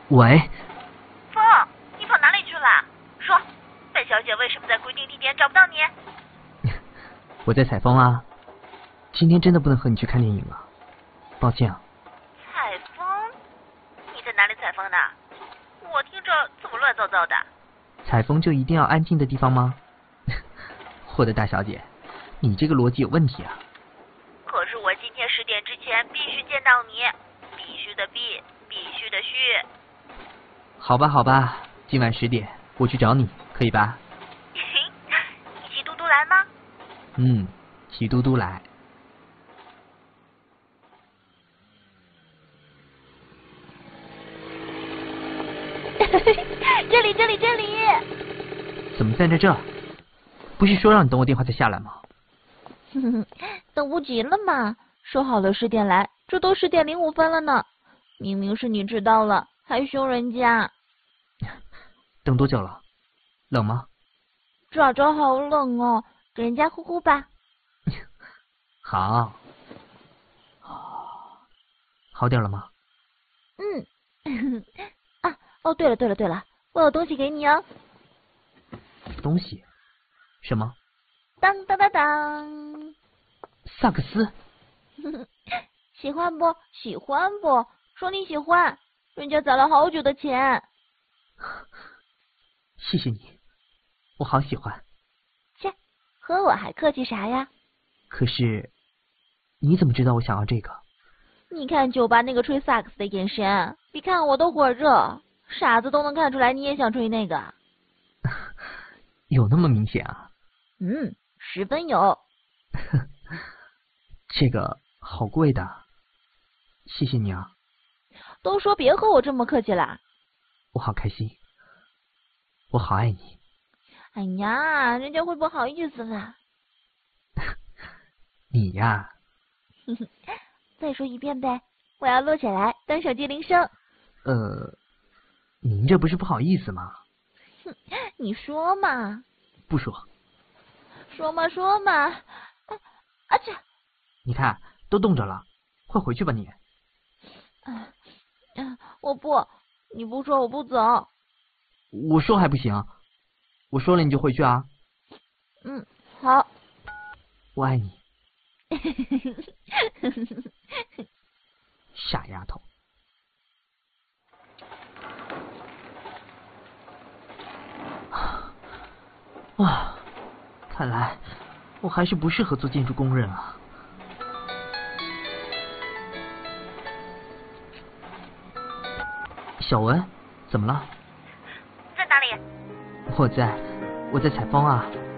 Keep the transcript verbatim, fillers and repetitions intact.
喂， 风，你跑哪里去了？说，本小姐为什么在规定地点找不到你？ 我在采风啊，今天真的不能和你去看电影了，抱歉啊。 采风？你在哪里采风呢？我听着怎么乱糟糟的？ 采风就一定要安静的地方吗？我的大小姐，你这个逻辑有问题啊。 可是我今天十点之前必须见到你，必须的必，必须的须。 好吧好吧，今晚十点我去找你，可以吧？ 你骑嘟嘟来吗？ 嗯，骑嘟嘟来。 这里这里这里！ 怎么站在这？不是说让你等我电话再下来吗？ 等不及了嘛，说好了十点来，这都十点零五分了呢。明明是你迟到了，还凶人家。 等多久了？冷吗？ 爪爪好冷哦，给人家呼呼吧。 好。好点了吗？ 嗯。啊，哦，对了对了对了，我有东西给你哦。 东西？什么？ 当当当当。 萨克斯。 喜欢不？喜欢不？说你喜欢，人家攒了好久的钱。 谢谢你，我好喜欢。 切，和我还客气啥呀？ 可是，你怎么知道我想要这个？ 你看酒吧那个吹萨克斯的眼神，比看我都火热，傻子都能看出来你也想吹那个。 有那么明显啊？ 嗯，十分有。 这个好贵的，谢谢你啊。 都说别和我这么客气啦。 我好开心，我好爱你。 哎呀，人家会不好意思的。 你呀。 再说一遍呗，我要录起来当手机铃声。 呃，您这不是不好意思吗？ 哼，你说嘛。 不说。 说嘛说嘛。啊啊这。 你看都冻着了，快回去吧你。 啊啊！我不，你不说我不走。 我说还不行，我说了你就回去啊。 嗯，好。 我爱你。傻丫头。啊，看来我还是不适合做建筑工人啊。小文，怎么了？ 在哪里？ 我在，我在采风啊。